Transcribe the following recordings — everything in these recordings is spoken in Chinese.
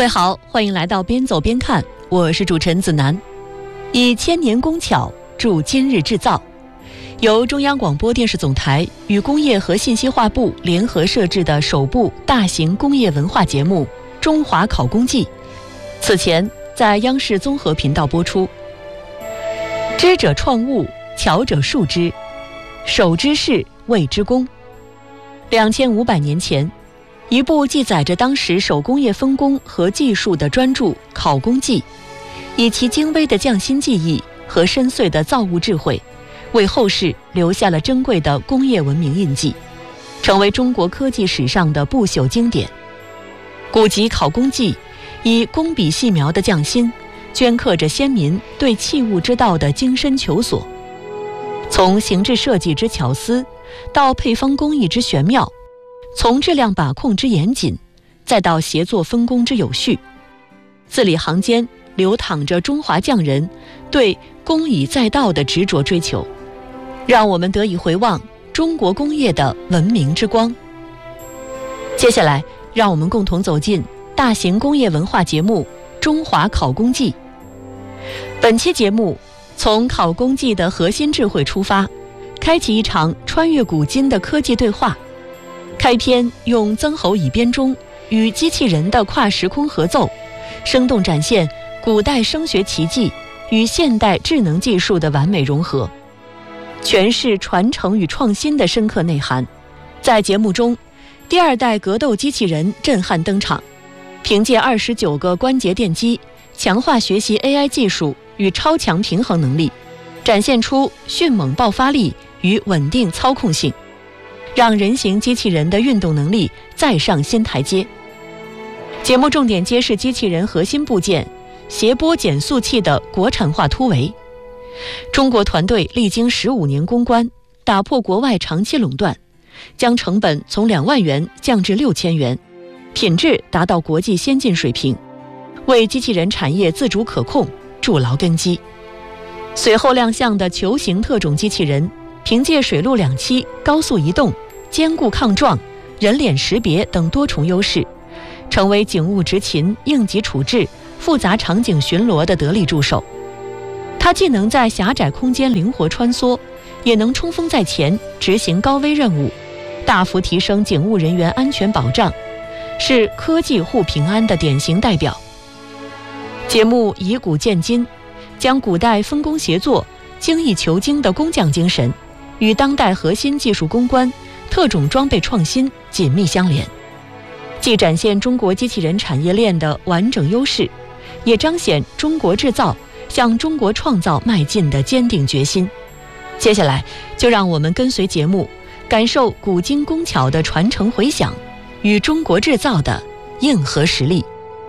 位好，欢迎来到边走边看，我是主持人子楠。以千年工巧铸今日制造，由中央广播电视总台与工业和信息化部联合设置的首部大型工业文化节目《中华考工记》，此前在央视综合频道播出。知者创物，巧者术之，手之事，谓之工。2500年前，一部记载着当时手工业分工和技术的专著《考工记》，以其精微的匠心技艺和深邃的造物智慧，为后世留下了珍贵的工业文明印记，成为中国科技史上的不朽经典。古籍《考工记》以工笔细描的匠心，镌刻着先民对器物之道的精深求索。从形制设计之巧思，到配方工艺之玄妙，从质量把控之严谨，再到协作分工之有序，字里行间流淌着中华匠人对工以载道的执着追求，让我们得以回望中国工业的文明之光。接下来，让我们共同走进大型工业文化节目《中华考工记》。本期节目从考工记的核心智慧出发，开启一场穿越古今的科技对话。开篇用曾侯乙编钟与机器人的跨时空合奏，生动展现古代声学奇迹与现代智能技术的完美融合，诠释传承与创新的深刻内涵。在节目中，第二代格斗机器人震撼登场，凭借29个关节电机，强化学习 AI 技术与超强平衡能力，展现出迅猛爆发力与稳定操控性，让人形机器人的运动能力再上新台阶。节目重点揭示机器人核心部件谐波减速器的国产化突围。中国团队历经15年攻关，打破国外长期垄断，将成本从2万元降至6000元，品质达到国际先进水平，为机器人产业自主可控筑牢根基。随后亮相的球形特种机器人，凭借水陆两栖、高速移动、坚固抗撞、人脸识别等多重优势，成为警务执勤、应急处置、复杂场景巡逻的得力助手。它既能在狭窄空间灵活穿梭，也能冲锋在前执行高危任务，大幅提升警务人员安全保障，是科技护平安的典型代表。节目以古鉴今，将古代分工协作、精益求精的工匠精神与当代核心技术攻关、特种装备创新紧密相连，既展现中国机器人产业链的完整优势，也彰显中国制造向中国创造迈进的坚定决心。接下来，就让我们跟随节目，感受古今工巧的传承回响与中国制造的硬核实力。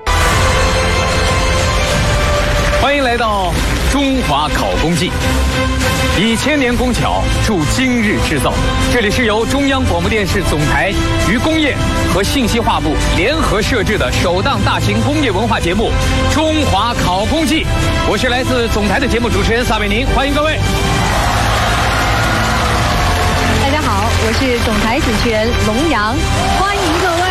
欢迎来到中华考工记，以千年工巧铸今日制造。这里是由中央广播电视总台与工业和信息化部联合设置的首档大型工业文化节目《中华考工记》。我是来自总台的节目主持人撒贝宁，欢迎各位。 大家好，我是总台主持人龙阳，欢迎各位。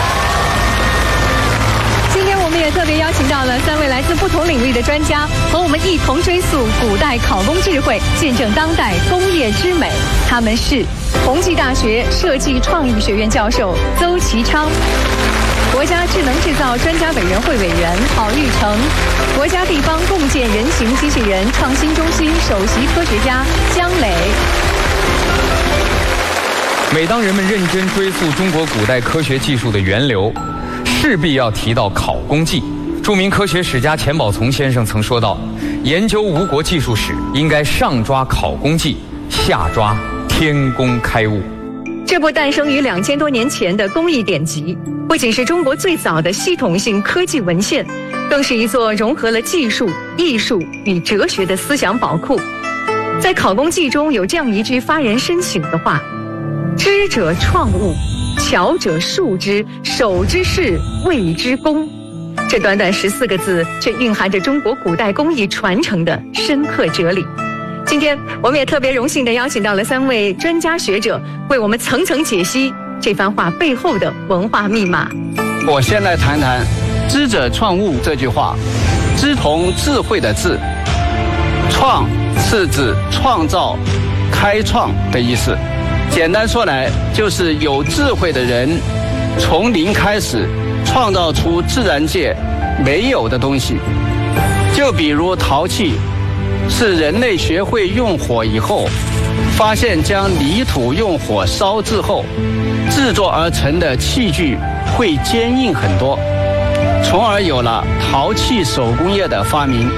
今天我们也特别邀请到了3位来自不同领域的专家，和我们一同追溯古代考工智慧，见证当代工业之美。他们是同济大学设计创意学院教授邹其昌，国家智能制造专家委员会委员郝玉成，国家地方共建人形机器人创新中心首席科学家姜磊。 每当人们认真追溯中国古代科学技术的源流，势必要提到考工记。著名科学史家钱宝从先生曾说道，研究吴国技术史，应该上抓考工记，下抓天工开物。 这部诞生于2000多年前的工艺典籍，不仅是中国最早的系统性科技文献，更是一座融合了技术、艺术与哲学的思想宝库。在考工记中有这样一句发人深省的话：知者创物，巧者术之，手之事，谓之工。这短短14个字，却蕴含着中国古代工艺传承的深刻哲理。今天我们也特别荣幸地邀请到了3位专家学者，为我们层层解析这番话背后的文化密码。 我先来谈谈知者创物这句话，知同智慧的智，创是指创造、开创的意思。简单说来，就是有智慧的人从零开始创造出自然界没有的东西。就比如陶器，是人类学会用火以后，发现将泥土用火烧制后，制作而成的器具会坚硬很多，从而有了陶器手工业的发明。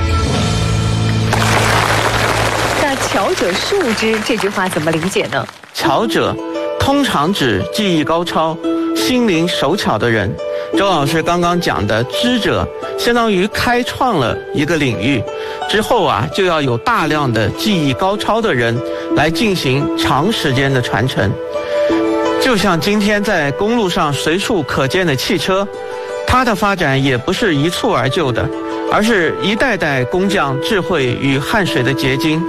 那巧者术之这句话怎么理解呢？ 巧者通常指技艺高超、心灵手巧的人。周老师刚刚讲的知者，相当于开创了一个领域，之后就要有大量的技艺高超的人来进行长时间的传承。就像今天在公路上随处可见的汽车，它的发展也不是一蹴而就的，而是一代代工匠智慧与汗水的结晶。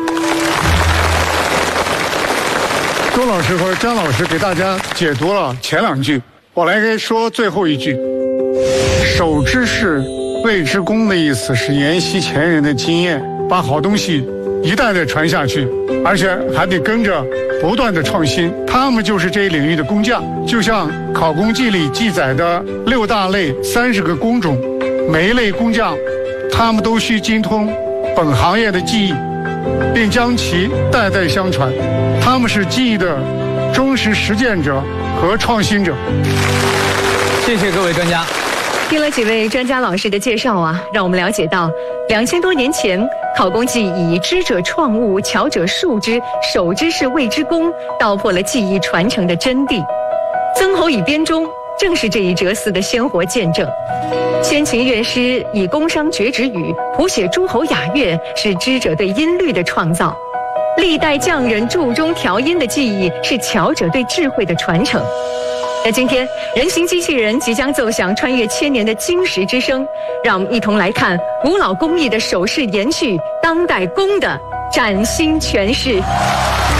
周老师和张老师给大家解读了前两句，我来说最后一句。守之是谓之功的意思是沿袭前人的经验，把好东西一代代传下去，而且还得跟着不断的创新。他们就是这一领域的工匠，就像《考工记》里记载的6大类30个工种，每一类工匠，他们都需精通本行业的技艺，并将其代代相传。他们是技艺的忠实实践者和创新者。 谢谢各位专家。 听了几位专家老师的介绍让我们了解到2000多年前考工记以知者创物、巧者术之、守之是谓之功，道破了技艺传承的真谛。曾侯乙编钟正是这一哲思的鲜活见证。先秦乐师以宫商角徵羽谱写诸侯雅乐，是知者对音律的创造；历代匠人铸钟调音的技艺，是巧者对智慧的传承。那今天人形机器人即将奏响穿越千年的金石之声，让我们一同来看古老工艺的手势延续，当代工的崭新诠释。